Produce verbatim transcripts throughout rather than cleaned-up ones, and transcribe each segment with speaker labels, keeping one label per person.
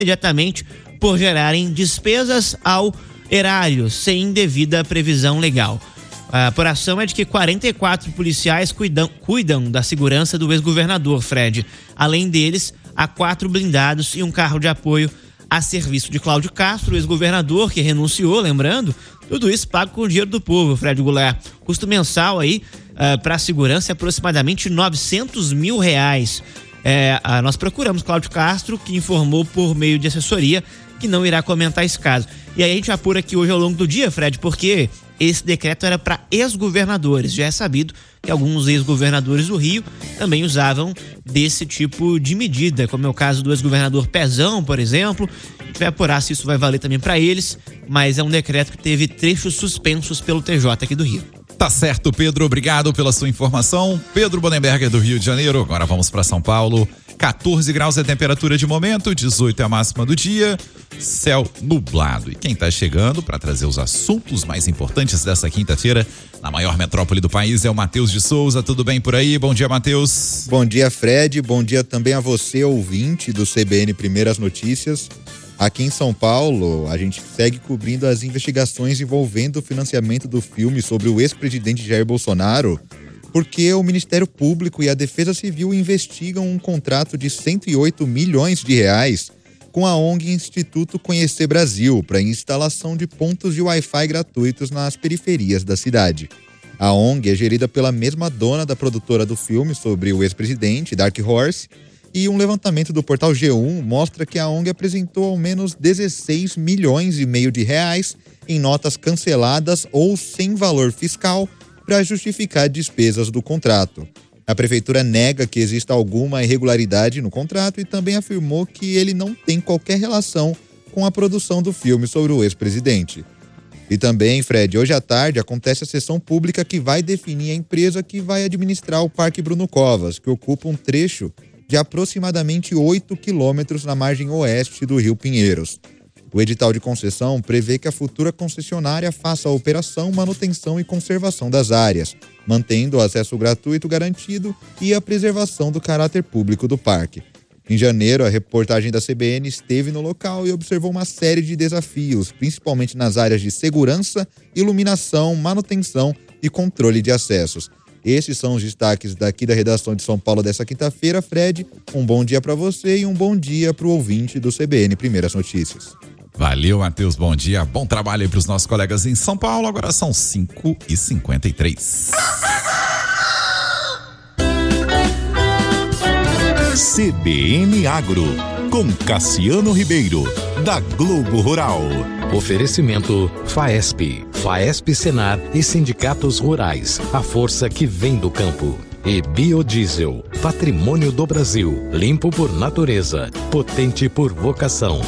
Speaker 1: imediatamente por gerarem despesas ao erário sem devida previsão legal. A apuração é de que quarenta e quatro policiais cuidam, cuidam da segurança do ex-governador Fred. Além deles, há quatro blindados e um carro de apoio a serviço de Cláudio Castro, ex-governador que renunciou, lembrando, tudo isso pago com o dinheiro do povo, Fred Goulart. Custo mensal aí uh, para a segurança é aproximadamente novecentos mil reais. É, uh, nós procuramos Cláudio Castro, que informou por meio de assessoria que não irá comentar esse caso. E aí a gente apura aqui hoje ao longo do dia, Fred, porque esse decreto era para ex-governadores. Já é sabido que alguns ex-governadores do Rio também usavam desse tipo de medida, como é o caso do ex-governador Pezão, por exemplo. A gente vai apurar se isso vai valer também para eles, mas é um decreto que teve trechos suspensos pelo T J aqui do Rio.
Speaker 2: Tá certo, Pedro, obrigado pela sua informação. Pedro Bonenberger do Rio de Janeiro. Agora vamos para São Paulo. catorze graus é a temperatura de momento, dezoito é a máxima do dia, céu nublado. E quem tá chegando para trazer os assuntos mais importantes dessa quinta-feira na maior metrópole do país é o Matheus de Souza. Tudo bem por aí? Bom dia, Matheus.
Speaker 3: Bom dia, Fred. Bom dia também a você, ouvinte do C B N Primeiras Notícias. Aqui em São Paulo, a gente segue cobrindo as investigações envolvendo o financiamento do filme sobre o ex-presidente Jair Bolsonaro, porque o Ministério Público e a Defesa Civil investigam um contrato de cento e oito milhões de reais com a O N G Instituto Conhecer Brasil para instalação de pontos de Wi-Fi gratuitos nas periferias da cidade. A O N G é gerida pela mesma dona da produtora do filme sobre o ex-presidente, Dark Horse, e um levantamento do portal G um mostra que a O N G apresentou ao menos dezesseis milhões e meio de reais em notas canceladas ou sem valor fiscal para justificar despesas do contrato. A prefeitura nega que exista alguma irregularidade no contrato e também afirmou que ele não tem qualquer relação com a produção do filme sobre o ex-presidente. E também, Fred, hoje à tarde acontece a sessão pública que vai definir a empresa que vai administrar o Parque Bruno Covas, que ocupa um trecho de aproximadamente oito quilômetros na margem oeste do Rio Pinheiros. O edital de concessão prevê que a futura concessionária faça a operação, manutenção e conservação das áreas, mantendo o acesso gratuito garantido e a preservação do caráter público do parque. Em janeiro, a reportagem da C B N esteve no local e observou uma série de desafios, principalmente nas áreas de segurança, iluminação, manutenção e controle de acessos. Esses são os destaques daqui da redação de São Paulo dessa quinta-feira. Fred, um bom dia para você e um bom dia para o ouvinte do C B N Primeiras Notícias.
Speaker 2: Valeu, Matheus, bom dia, bom trabalho aí para os nossos colegas em São Paulo. Agora são cinco e cinquenta e três.
Speaker 4: C B N Agro, com Cassiano Ribeiro, da Globo Rural.
Speaker 5: Oferecimento Faesp, Faesp Senar e sindicatos rurais, a força que vem do campo. E Biodiesel, patrimônio do Brasil, limpo por natureza, potente por vocação.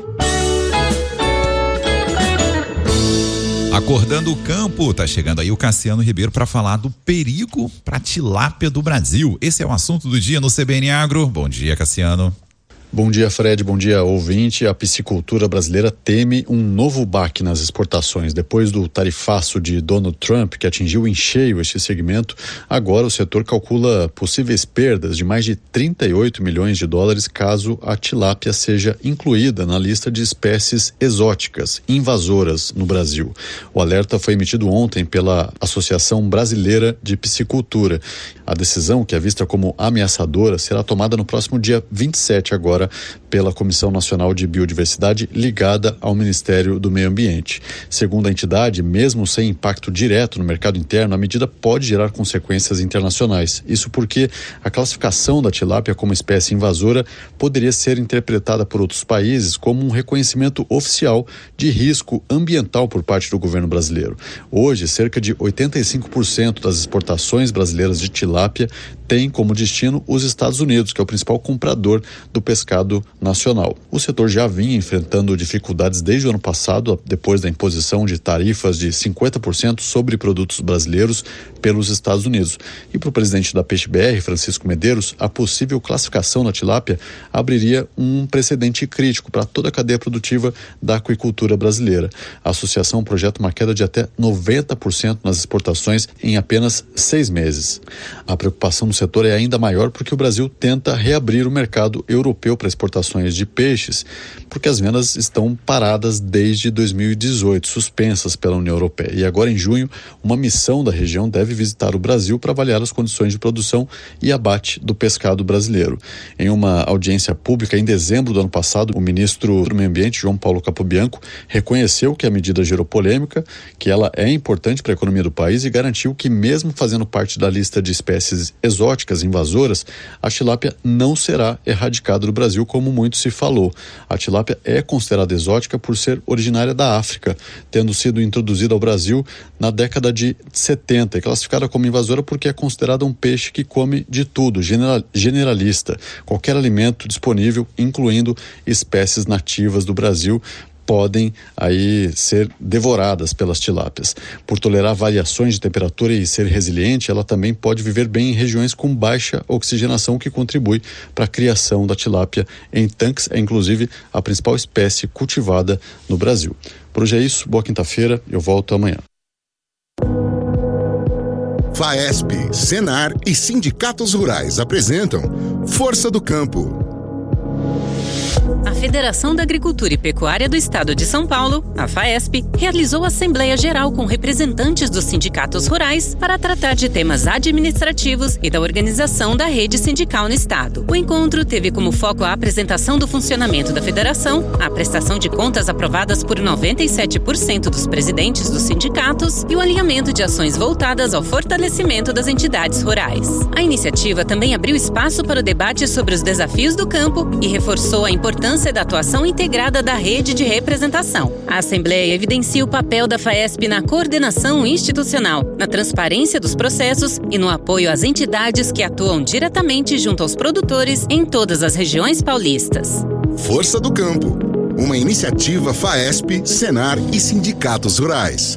Speaker 2: Acordando o campo, tá chegando aí o Cassiano Ribeiro para falar do perigo para a tilápia do Brasil. Esse é o assunto do dia no C B N Agro. Bom dia, Cassiano.
Speaker 6: Bom dia, Fred. Bom dia, ouvinte. A piscicultura brasileira teme um novo baque nas exportações. Depois do tarifaço de Donald Trump, que atingiu em cheio este segmento, agora o setor calcula possíveis perdas de mais de trinta e oito milhões de dólares caso a tilápia seja incluída na lista de espécies exóticas, invasoras no Brasil. O alerta foi emitido ontem pela Associação Brasileira de Piscicultura. A decisão, que é vista como ameaçadora, será tomada no próximo dia vinte e sete agora pela Comissão Nacional de Biodiversidade, ligada ao Ministério do Meio Ambiente. Segundo a entidade, mesmo sem impacto direto no mercado interno, a medida pode gerar consequências internacionais. Isso porque a classificação da tilápia como espécie invasora poderia ser interpretada por outros países como um reconhecimento oficial de risco ambiental por parte do governo brasileiro. Hoje, cerca de oitenta e cinco por cento das exportações brasileiras de tilápia tem como destino os Estados Unidos, que é o principal comprador do pescado nacional. O setor já vinha enfrentando dificuldades desde o ano passado, depois da imposição de tarifas de cinquenta por cento sobre produtos brasileiros pelos Estados Unidos. E para o presidente da Peixe B R, Francisco Medeiros, a possível classificação da tilápia abriria um precedente crítico para toda a cadeia produtiva da aquicultura brasileira. A associação projeta uma queda de até noventa por cento nas exportações em apenas seis meses. A preocupação no setor é ainda maior porque o Brasil tenta reabrir o mercado europeu para exportações de peixes, porque as vendas estão paradas desde dois mil e dezoito, suspensas pela União Europeia. E agora, em junho, uma missão da região deve visitar o Brasil para avaliar as condições de produção e abate do pescado brasileiro. Em uma audiência pública em dezembro do ano passado, o ministro do Meio Ambiente, João Paulo Capobianco, reconheceu que a medida gerou polêmica, que ela é importante para a economia do país e garantiu que, mesmo fazendo parte da lista de espécies exóticas invasoras, a tilápia não será erradicada do Brasil, como muito se falou. A tilápia é considerada exótica por ser originária da África, tendo sido introduzida ao Brasil na década de setenta e classificada como invasora porque é considerada um peixe que come de tudo, general, generalista. Qualquer alimento disponível, incluindo espécies nativas do Brasil, podem aí ser devoradas pelas tilápias. Por tolerar variações de temperatura e ser resiliente, ela também pode viver bem em regiões com baixa oxigenação, que contribui para a criação da tilápia em tanques. É inclusive a principal espécie cultivada no Brasil. Por hoje é isso, boa quinta-feira, eu volto amanhã.
Speaker 7: FAESP, Senar e sindicatos rurais apresentam Força do Campo.
Speaker 8: A Federação da Agricultura e Pecuária do Estado de São Paulo, a FAESP, realizou Assembleia Geral com representantes dos sindicatos rurais para tratar de temas administrativos e da organização da rede sindical no Estado. O encontro teve como foco a apresentação do funcionamento da federação, a prestação de contas aprovadas por noventa e sete por cento dos presidentes dos sindicatos e o alinhamento de ações voltadas ao fortalecimento das entidades rurais. A iniciativa também abriu espaço para o debate sobre os desafios do campo e reforçou a importância da atuação integrada da rede de representação. A Assembleia evidencia o papel da FAESP na coordenação institucional, na transparência dos processos e no apoio às entidades que atuam diretamente junto aos produtores em todas as regiões paulistas.
Speaker 7: Força do Campo, uma iniciativa FAESP, Senar e sindicatos rurais.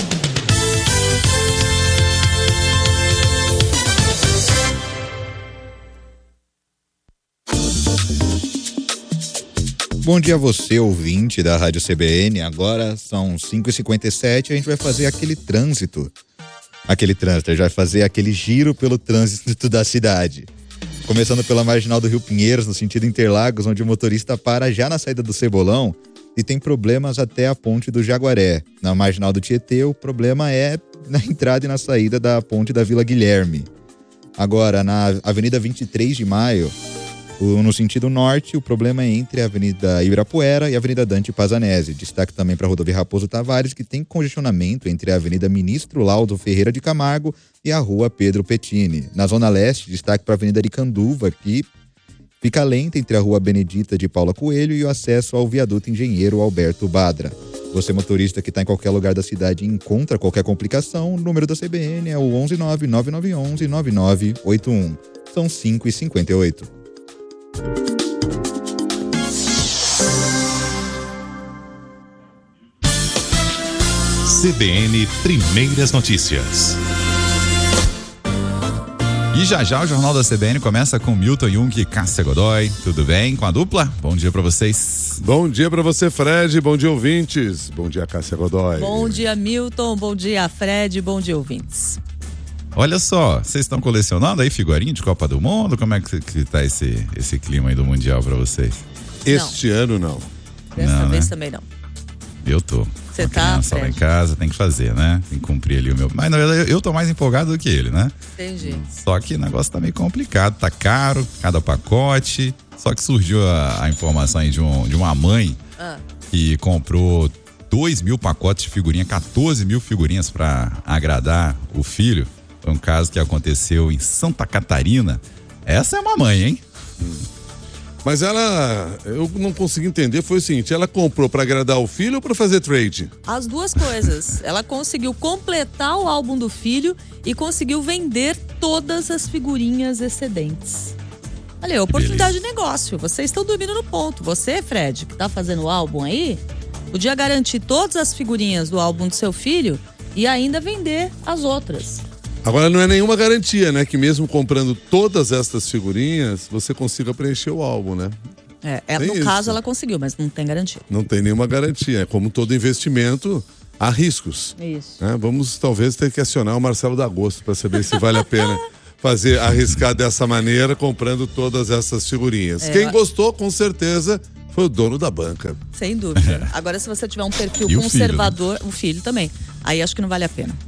Speaker 3: Bom dia a você, ouvinte da Rádio C B N. Agora são cinco e cinquenta e sete, a gente vai fazer aquele trânsito. Aquele trânsito, a gente vai fazer aquele giro pelo trânsito da cidade. Começando pela Marginal do Rio Pinheiros, no sentido Interlagos, onde o motorista para já na saída do Cebolão e tem problemas até a Ponte do Jaguaré. Na Marginal do Tietê, o problema é na entrada e na saída da Ponte da Vila Guilherme. Agora, na Avenida vinte e três de Maio, no sentido norte, o problema é entre a Avenida Ibirapuera e a Avenida Dante Pazanese. Destaque também para a rodovia Raposo Tavares, que tem congestionamento entre a Avenida Ministro Laudo Ferreira de Camargo e a Rua Pedro Pettini. Na Zona Leste, destaque para a Avenida Aricanduva, que fica lenta entre a Rua Benedita de Paula Coelho e o acesso ao Viaduto Engenheiro Alberto Badra. Você, motorista que está em qualquer lugar da cidade e encontra qualquer complicação, o número da C B N é o onze nove nove nove um um nove nove oito um. São cinco e cinquenta e oito.
Speaker 4: C B N Primeiras Notícias.
Speaker 2: E já já o Jornal da C B N começa com Milton Jung e Cássia Godoy. Tudo bem com a dupla? Bom dia pra vocês.
Speaker 9: Bom dia pra você, Fred. Bom dia, ouvintes. Bom dia, Cássia Godoy.
Speaker 10: Bom dia, Milton. Bom dia, Fred. Bom dia, ouvintes.
Speaker 2: Olha só, vocês estão colecionando aí figurinha de Copa do Mundo? Como é que, que tá esse, esse clima aí do Mundial pra vocês?
Speaker 9: Este não. ano não.
Speaker 10: Dessa
Speaker 2: não,
Speaker 10: vez
Speaker 2: né?
Speaker 10: também não.
Speaker 2: Eu tô.
Speaker 10: Você tá,
Speaker 2: Fred? Lá em
Speaker 10: Fred?
Speaker 2: casa, tem que fazer, né? Tem que cumprir ali o meu... Mas na verdade eu tô mais empolgado do que ele, né?
Speaker 10: Entendi.
Speaker 2: Só que o negócio tá meio complicado, tá caro, cada pacote. Só que surgiu a, a informação aí de, um, de uma mãe ah. que comprou dois mil pacotes de figurinha, quatorze mil figurinhas pra agradar o filho. Foi um caso que aconteceu em Santa Catarina. Essa é uma mãe, hein?
Speaker 9: Hum. Mas ela, eu não consegui entender, foi o seguinte, ela comprou pra agradar o filho ou pra fazer trade?
Speaker 10: As duas coisas. Ela conseguiu completar o álbum do filho e conseguiu vender todas as figurinhas excedentes. Olha, oportunidade Beleza. de negócio. Vocês estão dormindo no ponto. Você, Fred, que tá fazendo o álbum aí, podia garantir todas as figurinhas do álbum do seu filho e ainda vender as outras.
Speaker 9: Agora não é nenhuma garantia, né? Que mesmo comprando todas estas figurinhas, você consiga preencher o álbum, né?
Speaker 10: É, é no isso. caso ela conseguiu, mas não tem garantia.
Speaker 9: Não tem nenhuma garantia. É como todo investimento, há riscos.
Speaker 10: Isso.
Speaker 9: Né? Vamos talvez ter que acionar o Marcelo D'Agosto para saber se vale a pena fazer, arriscar dessa maneira, comprando todas essas figurinhas.
Speaker 10: É,
Speaker 9: Quem
Speaker 10: eu-
Speaker 9: gostou, com certeza, foi o dono da banca.
Speaker 10: Sem dúvida. Agora, se você tiver um perfil
Speaker 2: E o
Speaker 10: conservador, o filho também, aí acho que não vale a pena.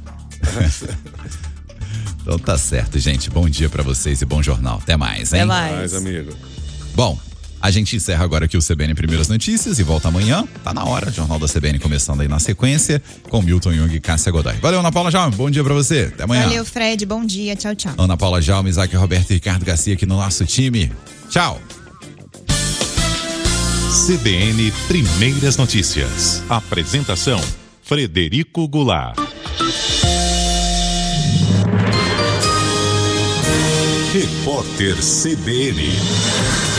Speaker 2: Então tá certo, gente. Bom dia pra vocês e bom jornal. Até mais, hein?
Speaker 10: Até mais.
Speaker 9: Mais, amigo.
Speaker 2: Bom, a gente encerra agora aqui o C B N Primeiras Notícias e volta amanhã. Tá na hora, Jornal da C B N começando aí na sequência, com Milton Jung e Cássia Godoy. Valeu, Ana Paula Jaume. Bom dia pra você. Até amanhã.
Speaker 11: Valeu, Fred. Bom dia. Tchau, tchau.
Speaker 2: Ana Paula Jaume, Isaac Roberto e Ricardo Garcia aqui no nosso time. Tchau.
Speaker 4: C B N Primeiras Notícias. Apresentação: Frederico Goulart. Repórter C B N.